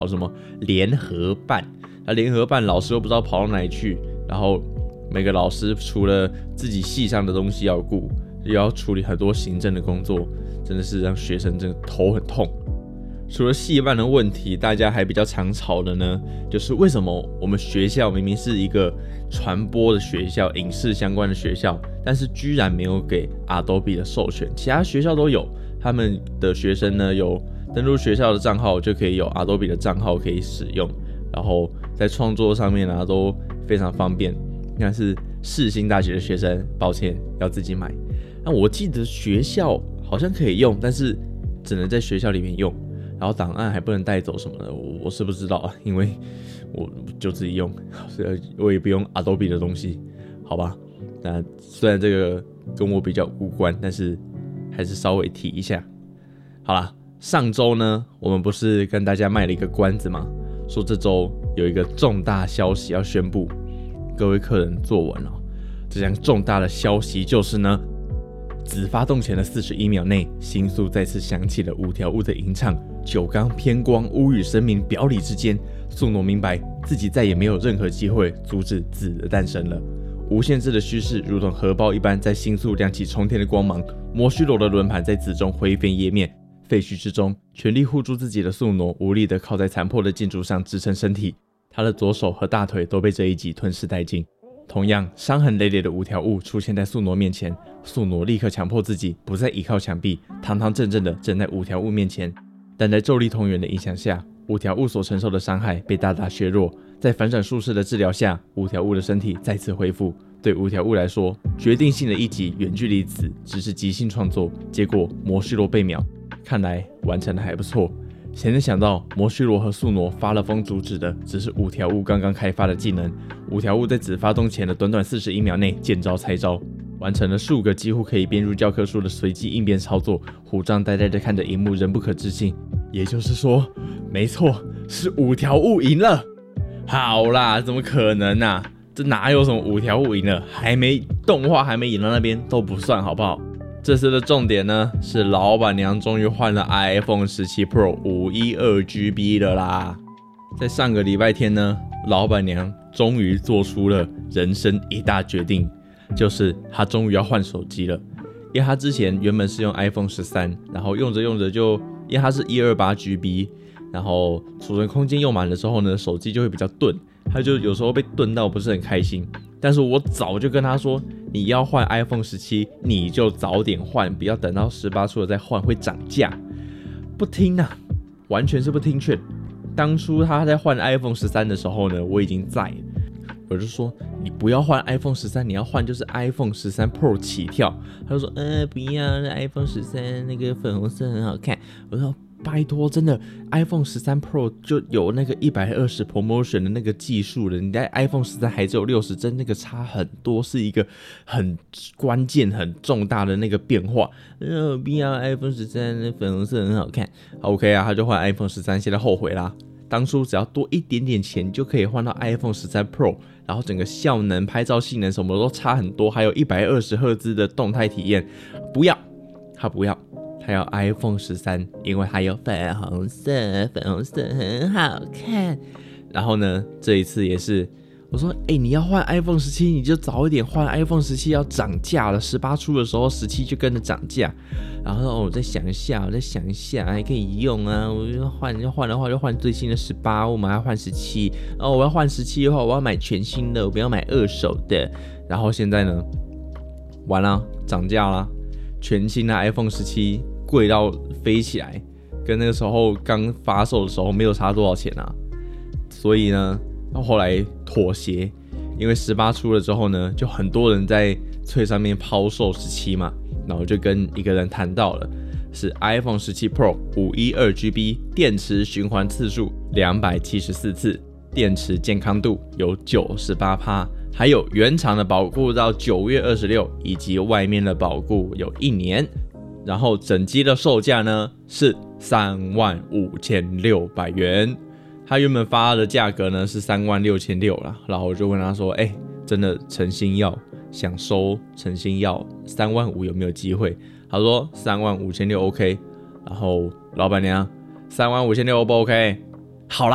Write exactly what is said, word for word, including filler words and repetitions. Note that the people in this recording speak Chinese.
搞什么联合办，那联合办老师又不知道跑到哪里去，然后每个老师除了自己系上的东西要顾，又要处理很多行政的工作，真的是让学生真的头很痛。除了系办的问题，大家还比较常吵的呢，就是为什么我们学校明明是一个传播的学校、影视相关的学校，但是居然没有给 Adobe 的授权，其他学校都有，他们的学生呢有登录学校的账号就可以有 Adobe 的账号可以使用，然后在创作上面啊都非常方便。但是世新大学的学生，抱歉要自己买。那我记得学校好像可以用，但是只能在学校里面用。然后档案还不能带走什么的，我, 我是不知道啊，因为我就自己用，我也不用 Adobe 的东西，好吧？那虽然这个跟我比较无关，但是还是稍微提一下。好啦，上周呢，我们不是跟大家卖了一个关子吗？说这周有一个重大消息要宣布，各位客人坐稳哦。这项重大的消息就是呢，子发动前的四十一秒内，星宿再次响起了五条悟的吟唱。九刚偏光，屋宇生明，表里之间，宿傩明白自己再也没有任何机会阻止子的诞生了。无限制的虚势如同荷包一般，在星宿亮起冲天的光芒。摩须罗的轮盘在子中灰飞烟灭，废墟之中，全力护住自己的宿傩无力地靠在残破的建筑上支撑身体，他的左手和大腿都被这一击吞噬殆尽。同样伤痕累累的五条悟出现在宿傩面前，宿傩立刻强迫自己不再依靠墙壁，堂堂正正地站在五条悟面前。但在咒力同源的影响下，五条悟所承受的伤害被大大削弱。在反转术士的治疗下，五条悟的身体再次恢复。对五条悟来说，决定性的一击远距离子只是即兴创作，结果摩须罗被秒，看来完成的还不错。谁能想到摩须罗和宿傩发了疯阻止的只是五条悟刚刚开发的技能。五条悟在子发动前的短短四十一秒内见招拆招，完成了数个几乎可以编入教科书的随机应变操作。虎杖呆呆地看着荧幕，仍不可置信。也就是说，没错，是五条悟赢了。好啦，怎么可能啊？这哪有什么五条悟赢了？还没动画还没演到那边都不算，好不好？这次的重点呢，是老板娘终于换了 iPhone 十七 Pro 五一二 G B 了啦。在上个礼拜天呢，老板娘终于做出了人生一大决定，就是她终于要换手机了。因为她之前原本是用 iPhone 十三，然后用着用着就，因为它是一百二十八 G B， 然后储存空间用满的时候呢，手机就会比较钝，她就有时候被钝到不是很开心。但是我早就跟她说，你要换 iPhone 十七，你就早点换，不要等到十八出了再换，会涨价。不听啊，完全是不听劝。当初她在换 iPhone 十三的时候呢，我已经在了，我就说你不要换 iPhone 十三，你要换就是 iPhone 十三 Pro 起跳。他就说，呃，不要，那 iPhone 十三那个粉红色很好看。我说拜托，真的 iPhone 十三 Pro 就有那个一百二十 promotion 的那个技术了，你在 iPhone 十三还只有六十帧，那个差很多，是一个很关键、很重大的那个变化。呃，不要 iPhone 十三粉红色很好看。OK 啊，他就换 iPhone 十三，现在后悔啦。当初只要多一点点钱就可以换到 iPhone 十三 Pro， 然后整个效能、拍照性能什么都差很多，还有一百二十赫兹的动态体验。不要，他不要，他要 iPhone 十三，因为它有粉红色，粉红色很好看。然后呢，这一次也是，我说，哎、欸，你要换 iPhone 十七，你就早一点换 iPhone 十七要涨价了，十八出的时候十七就跟着涨价。然后、哦、我再想一下，我再想一下，还可以用啊。我要换，要换的话就换最新的十八，我们还要换十七。哦，我要换十七的话，我要买全新的，我不要买二手的。然后现在呢，完了，涨价啦，全新的 iPhone 十七贵到飞起来，跟那个时候刚发售的时候没有差多少钱啊。所以呢，后来妥协，因为十八出了之后呢，就很多人在脆上面抛售十七嘛。然后就跟一个人谈到了，是 iPhone 十七 Pro 五一二 G B， 电池循环次数两百七十四次，电池健康度有 百分之九十八， 还有原厂的保固到九月二十六，以及外面的保固有一年。然后整机的售价呢是三万五千六百元，他原本发的价格呢是三万六千六啦。然后我就问他说，哎、欸，真的诚心要想收，诚心要三万五有没有机会？他说三万五千六 OK， 然后老板娘三万五千六 O 不 OK？